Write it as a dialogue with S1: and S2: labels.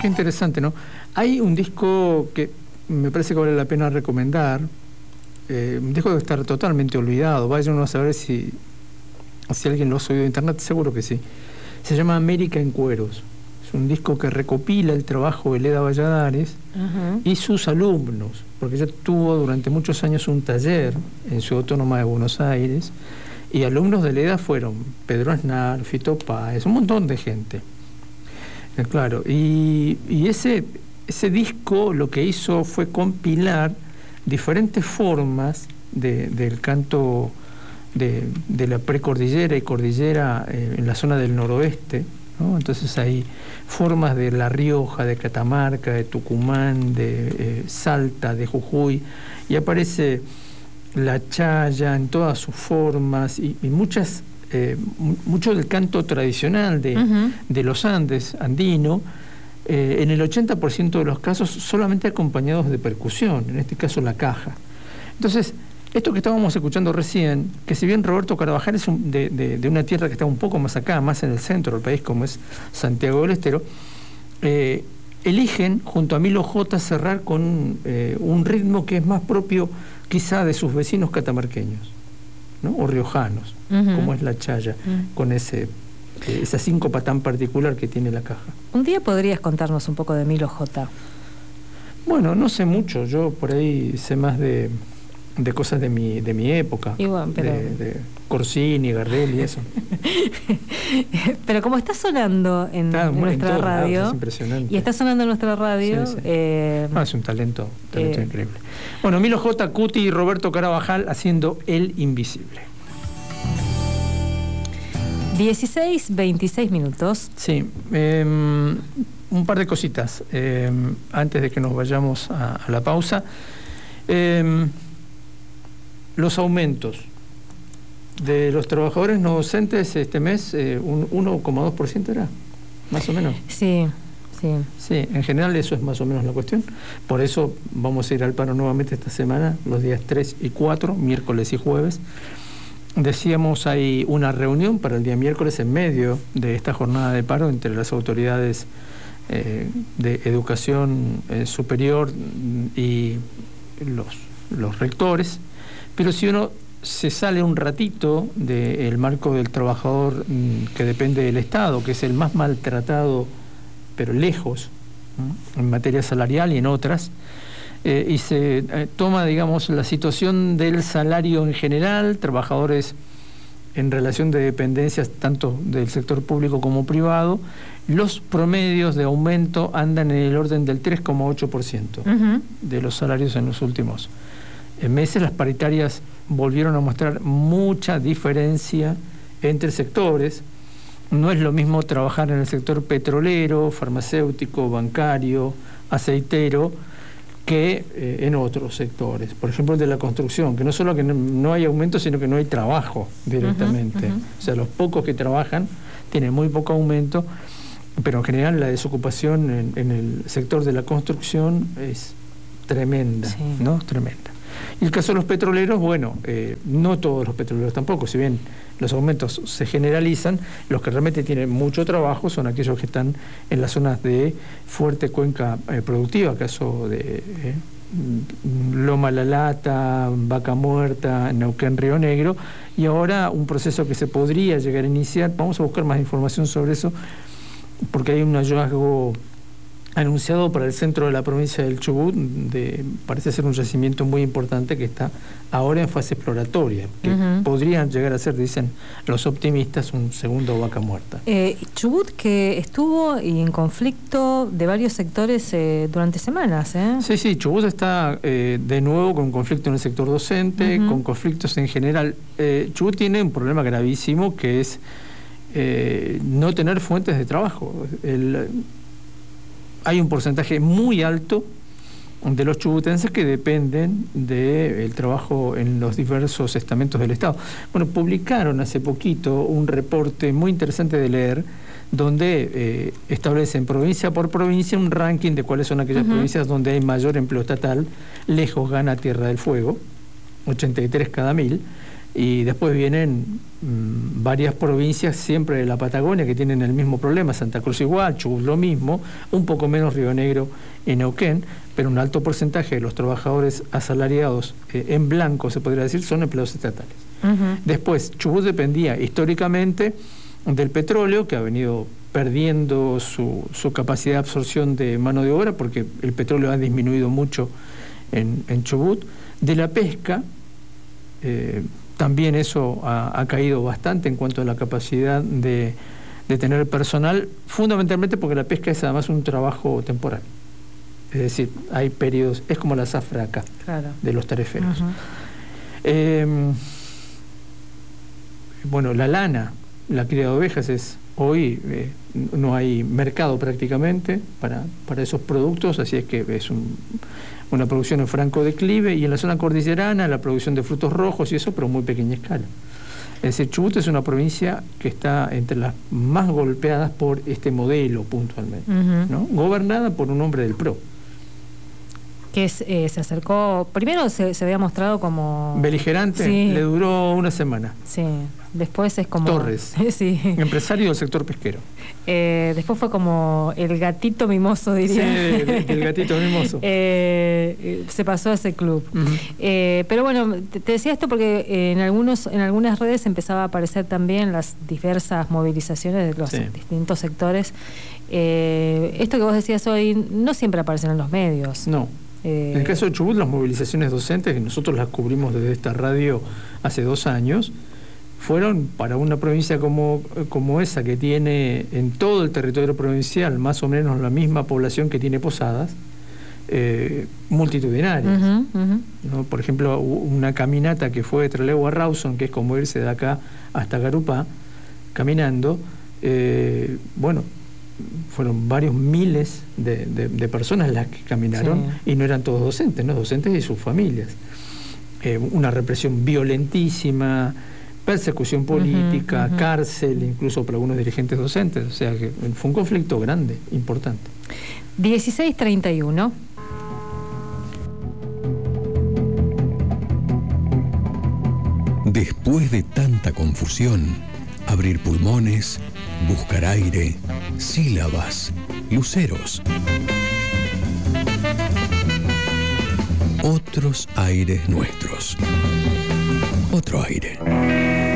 S1: Qué interesante, ¿no? Hay un disco que me parece que vale la pena recomendar, un disco que debe estar totalmente olvidado, vaya uno a saber si alguien lo ha oído en internet, seguro que sí. Se llama América en Cueros. Es un disco que recopila el trabajo de Leda Valladares y sus alumnos, porque ella tuvo durante muchos años un taller en Ciudad Autónoma de Buenos Aires, y alumnos de Leda fueron Pedro Aznar, Fito Páez, un montón de gente. Claro, y ese disco lo que hizo fue compilar diferentes formas del canto de la precordillera y cordillera en la zona del noroeste, ¿no? Entonces hay formas de La Rioja, de Catamarca, de Tucumán, de Salta, de Jujuy, y aparece la chaya en todas sus formas y muchas mucho del canto tradicional de los Andes, andino, en el 80% de los casos solamente acompañados de percusión, en este caso la caja. Entonces, esto que estábamos escuchando recién, que si bien Roberto Carabajal es de una tierra que está un poco más acá, más en el centro del país, como es Santiago del Estero, eligen, junto a Milo J, cerrar con un ritmo que es más propio quizá de sus vecinos catamarqueños, ¿no? O riojanos, como es la chaya, con esa síncopa tan particular que tiene la caja. Un día podrías contarnos un poco de Milo J. Bueno, no sé mucho, yo por ahí sé más de cosas de mi época, bueno, pero... de Corsini, Gardel y eso. Pero como está sonando en nuestra radio, lados, es impresionante. Y está sonando en nuestra radio, sí. Es un talento increíble. Bueno, Milo J, Cuti y Roberto Carabajal haciendo El Invisible.
S2: 26 minutos.
S1: Sí, un par de cositas antes de que nos vayamos a la pausa. Los aumentos de los trabajadores no docentes este mes, un 1,2% era, más o menos.
S2: Sí.
S1: Sí, en general eso es más o menos la cuestión. Por eso vamos a ir al paro nuevamente esta semana, los días 3 y 4, miércoles y jueves. Decíamos, hay una reunión para el día miércoles en medio de esta jornada de paro entre las autoridades de educación superior y los rectores. Pero si uno se sale un ratito del marco del trabajador que depende del Estado, que es el más maltratado, pero lejos, ¿no?, en materia salarial y en otras, y se toma, digamos, la situación del salario en general, trabajadores en relación de dependencias tanto del sector público como privado, los promedios de aumento andan en el orden del 3,8% de los salarios en los últimos meses. Las paritarias volvieron a mostrar mucha diferencia entre sectores. No es lo mismo trabajar en el sector petrolero, farmacéutico, bancario, aceitero, que en otros sectores. Por ejemplo, el de la construcción, que no solo que no hay aumento, sino que no hay trabajo directamente. O sea, los pocos que trabajan tienen muy poco aumento, pero en general la desocupación en el sector de la construcción es tremenda, sí, ¿no? Tremenda. Y el caso de los petroleros, bueno, no todos los petroleros tampoco, si bien los aumentos se generalizan, los que realmente tienen mucho trabajo son aquellos que están en las zonas de fuerte cuenca productiva, caso de Loma La Lata, Vaca Muerta, Neuquén, Río Negro, y ahora un proceso que se podría llegar a iniciar. Vamos a buscar más información sobre eso, porque hay un hallazgo anunciado para el centro de la provincia del Chubut, parece ser un yacimiento muy importante que está ahora en fase exploratoria, que podrían llegar a ser, dicen los optimistas, un segundo Vaca Muerta.
S2: Chubut que estuvo en conflicto de varios sectores durante semanas, ¿eh?
S1: Sí, Chubut está de nuevo con conflicto en el sector docente, con conflictos en general. Chubut tiene un problema gravísimo que es no tener fuentes de trabajo. Hay un porcentaje muy alto de los chubutenses que dependen del trabajo en los diversos estamentos del Estado. Bueno, publicaron hace poquito un reporte muy interesante de leer, donde establecen provincia por provincia un ranking de cuáles son aquellas provincias donde hay mayor empleo estatal. Lejos gana Tierra del Fuego, 83 cada 1000. Y después vienen varias provincias siempre de la Patagonia que tienen el mismo problema, Santa Cruz igual, Chubut lo mismo, un poco menos Río Negro y Neuquén, pero un alto porcentaje de los trabajadores asalariados en blanco, se podría decir, son empleados estatales. Después, Chubut dependía históricamente del petróleo, que ha venido perdiendo su capacidad de absorción de mano de obra, porque el petróleo ha disminuido mucho en Chubut, de la pesca. También eso ha caído bastante en cuanto a la capacidad de tener personal, fundamentalmente porque la pesca es además un trabajo temporal. Es decir, hay periodos, es como la zafra acá, claro, de los tareferos. Bueno, la lana, la cría de ovejas es hoy, no hay mercado prácticamente para esos productos, así es que es una producción en franco declive, y en la zona cordillerana la producción de frutos rojos y eso, pero muy pequeña escala. Es decir, Chubut es una provincia que está entre las más golpeadas por este modelo puntualmente, ¿no? Gobernada por un hombre del PRO.
S2: Que se acercó, primero se había mostrado como...
S1: beligerante, sí. Le duró una semana.
S2: Sí, después es como...
S1: Torres, sí. Empresario del sector pesquero.
S2: Después fue como el gatito mimoso, diría.
S1: Sí, el gatito mimoso.
S2: Se pasó a ese club. Pero bueno, te decía esto porque en algunas redes empezaba a aparecer también las diversas movilizaciones de los distintos sectores. Esto que vos decías hoy no siempre aparecen en los medios.
S1: No. En el caso de Chubut, las movilizaciones docentes, que nosotros las cubrimos desde esta radio hace 2 años, fueron para una provincia como esa, que tiene en todo el territorio provincial más o menos la misma población que tiene Posadas, multitudinarias. ¿No? Por ejemplo, una caminata que fue de Trelew a Rawson, que es como irse de acá hasta Garupá, caminando, bueno, fueron varios miles de personas las que caminaron, y no eran todos docentes, ¿no? Docentes y sus familias. Una represión violentísima, persecución política, cárcel, incluso para algunos dirigentes docentes. O sea que fue un conflicto grande, importante.
S2: 16:31.
S3: Después de tanta confusión, abrir pulmones, buscar aire, sílabas, luceros. Otros aires nuestros. Otro aire.